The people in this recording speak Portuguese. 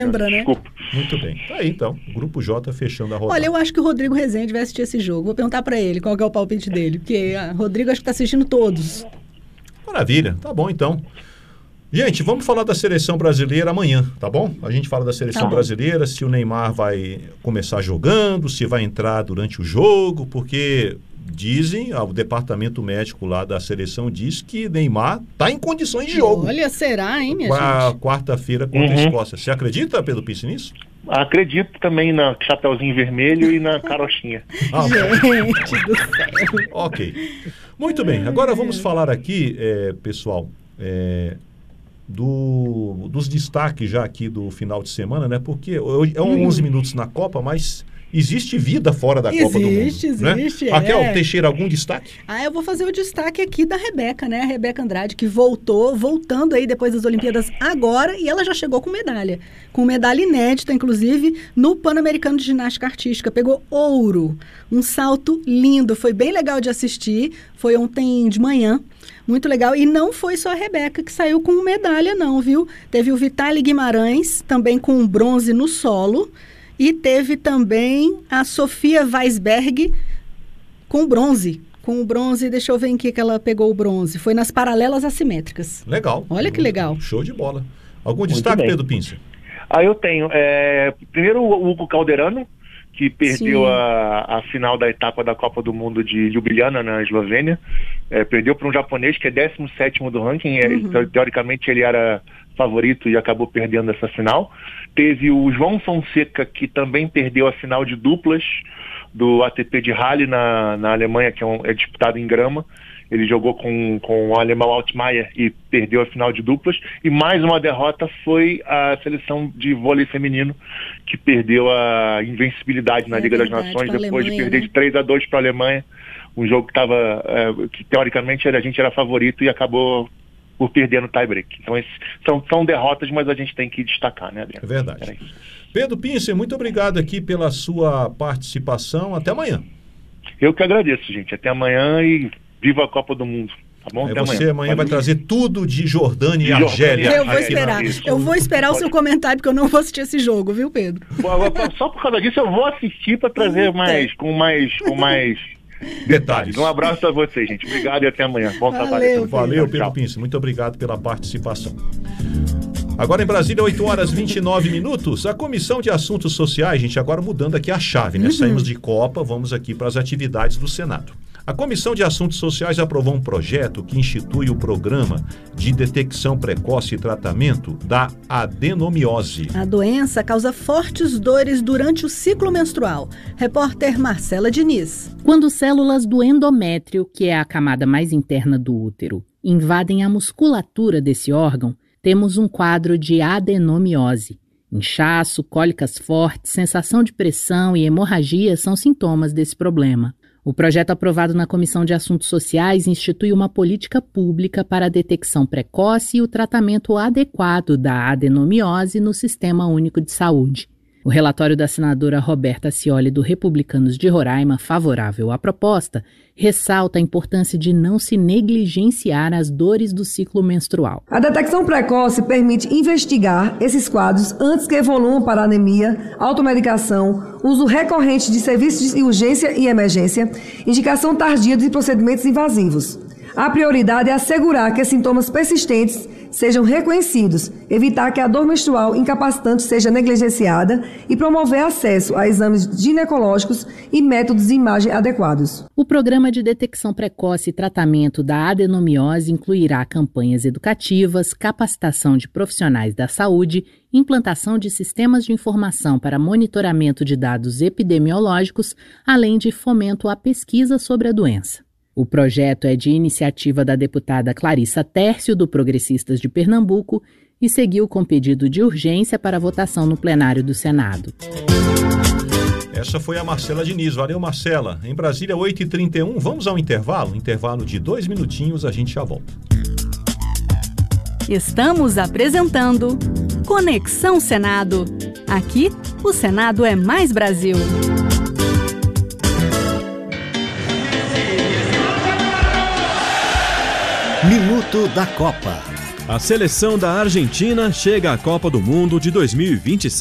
Lembra, né? Desculpa. Muito bem. Tá aí, então. Grupo J fechando a rodada. Olha, eu acho que o Rodrigo Rezende vai assistir esse jogo. Vou perguntar pra ele qual que é o palpite dele. Porque o Rodrigo acho que tá assistindo todos. Maravilha. Tá bom, então. Gente, vamos falar da seleção brasileira amanhã, tá bom? A gente fala da seleção brasileira, se o Neymar vai começar jogando, se vai entrar durante o jogo, porque dizem, o departamento médico lá da seleção diz que Neymar tá em condições de jogo. Olha, será, hein, minha gente? Quarta-feira contra a Escócia. Você acredita, Pedro Pisse, nisso? Acredito também na Chapeuzinho Vermelho e na carochinha. Gente do céu. Ok. Muito bem. Agora vamos falar aqui, pessoal, dos destaques já aqui do final de semana, né? Porque é 11 minutos na Copa, mas existe vida fora da Copa do Mundo. Existe. Né? Raquel, Teixeira, algum destaque? Eu vou fazer o destaque aqui da Rebeca, né? A Rebeca Andrade, que voltando aí depois das Olimpíadas agora, e ela já chegou com medalha inédita, inclusive, no Pan-Americano de Ginástica Artística. Pegou ouro, um salto lindo, foi bem legal de assistir, foi ontem de manhã. Muito legal. E não foi só a Rebeca que saiu com medalha, não, viu? Teve o Vitaly Guimarães, também com bronze no solo. E teve também a Sofia Weisberg com bronze. Com o bronze, deixa eu ver em que ela pegou o bronze. Foi nas paralelas assimétricas. Legal. Olha que legal. Show de bola. Algum destaque, Pedro Pincer? Eu tenho. Primeiro o Hugo Calderano, que perdeu a final da etapa da Copa do Mundo de Ljubljana, na Eslovênia. Perdeu para um japonês que é 17º do ranking. Teoricamente ele era favorito e acabou perdendo essa final. Teve o João Fonseca, que também perdeu a final de duplas do ATP de Halle na Alemanha, que é disputado em grama. Ele jogou com o alemão Altmaier e perdeu a final de duplas. E mais uma derrota foi a seleção de vôlei feminino, que perdeu a invencibilidade na Liga das Nações, depois de perder de 3-2 para a Alemanha. Um jogo que teoricamente a gente era favorito e acabou por perder no tie-break. Então, são derrotas, mas a gente tem que destacar, né, Adriano? É verdade. Pedro Pincer, muito obrigado aqui pela sua participação. Até amanhã. Eu que agradeço, gente. Até amanhã e viva a Copa do Mundo. Tá bom? Até você amanhã vai trazer tudo de Jordânia e Argélia. Eu vou esperar. Eu vou esperar o seu comentário, porque eu não vou assistir esse jogo, viu, Pedro? Só por causa disso eu vou assistir para trazer com mais detalhes. Um abraço a vocês, gente. Obrigado e até amanhã. Bom trabalho. Valeu, Pedro Pincer. Muito obrigado pela participação. Agora em Brasília, 8h29. A Comissão de Assuntos Sociais, gente, agora mudando aqui a chave, né? Saímos de Copa, vamos aqui para as atividades do Senado. A Comissão de Assuntos Sociais aprovou um projeto que institui o Programa de Detecção Precoce e Tratamento da Adenomiose. A doença causa fortes dores durante o ciclo menstrual. Repórter Marcela Diniz. Quando células do endométrio, que é a camada mais interna do útero, invadem a musculatura desse órgão, temos um quadro de adenomiose. Inchaço, cólicas fortes, sensação de pressão e hemorragia são sintomas desse problema. O projeto aprovado na Comissão de Assuntos Sociais institui uma política pública para a detecção precoce e o tratamento adequado da adenomiose no Sistema Único de Saúde. O relatório da senadora Roberta Scioli, do Republicanos de Roraima, favorável à proposta, ressalta a importância de não se negligenciar as dores do ciclo menstrual. A detecção precoce permite investigar esses quadros antes que evoluam para anemia, automedicação, uso recorrente de serviços de urgência e emergência, indicação tardia de procedimentos invasivos. A prioridade é assegurar que sintomas persistentes sejam reconhecidos, evitar que a dor menstrual incapacitante seja negligenciada e promover acesso a exames ginecológicos e métodos de imagem adequados. O Programa de Detecção Precoce e Tratamento da Adenomiose incluirá campanhas educativas, capacitação de profissionais da saúde, implantação de sistemas de informação para monitoramento de dados epidemiológicos, além de fomento à pesquisa sobre a doença. O projeto é de iniciativa da deputada Clarissa Tércio, do Progressistas de Pernambuco, e seguiu com pedido de urgência para votação no plenário do Senado. Essa foi a Marcela Diniz. Valeu, Marcela. Em Brasília, 8h31. Vamos ao intervalo? Intervalo de 2 minutinhos, a gente já volta. Estamos apresentando Conexão Senado. Aqui, o Senado é mais Brasil. Minuto da Copa. A seleção da Argentina chega à Copa do Mundo de 2026.